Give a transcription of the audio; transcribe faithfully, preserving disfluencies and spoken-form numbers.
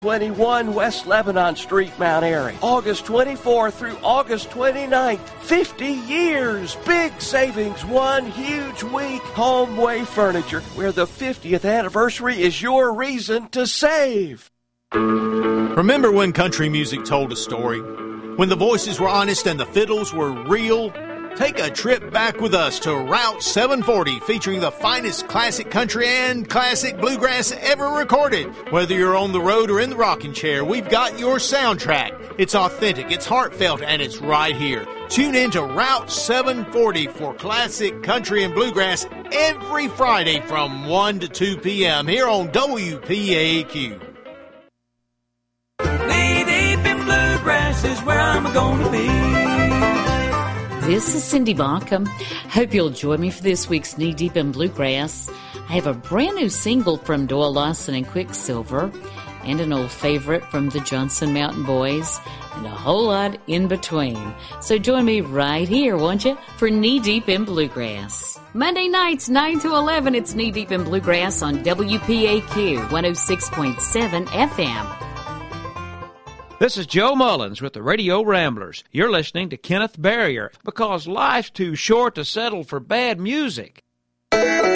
twenty-one West Lebanon Street, Mount Airy. August twenty-fourth through August twenty-ninth. fifty years. Big savings. One huge week. Homeway Furniture, where the fiftieth anniversary is your reason to save. Remember when country music told a story? When the voices were honest and the fiddles were real? Take a trip back with us to Route seven forty, featuring the finest classic country and classic bluegrass ever recorded. Whether you're on the road or in the rocking chair, we've got your soundtrack. It's authentic, it's heartfelt, and it's right here. Tune in to Route seven forty for classic country and bluegrass every Friday from one to two p.m. here on W P A Q. Knee deep in bluegrass is where I'm going to be. This is Cindy Baucom. Hope you'll join me for this week's Knee Deep in Bluegrass. I have a brand new single from Doyle Lawson and Quicksilver, and an old favorite from the Johnson Mountain Boys, and a whole lot in between. So join me right here, won't you, for Knee Deep in Bluegrass. Monday nights, nine to eleven, it's Knee Deep in Bluegrass on W P A Q one oh six point seven F M. This is Joe Mullins with the Radio Ramblers. You're listening to Kenneth Barrier, because life's too short to settle for bad music.